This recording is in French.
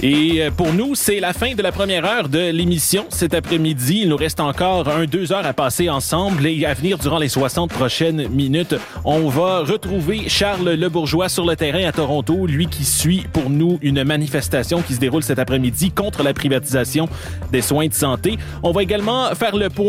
Et pour nous, c'est la fin de la première heure de l'émission cet après-midi. Il nous reste encore 2 heures à passer ensemble et à venir durant les 60 prochaines minutes. On va retrouver Charles Lebourgeois sur le terrain à Toronto, lui qui suit pour nous une manifestation qui se déroule cet après-midi contre la privatisation des soins de santé. On va également faire le point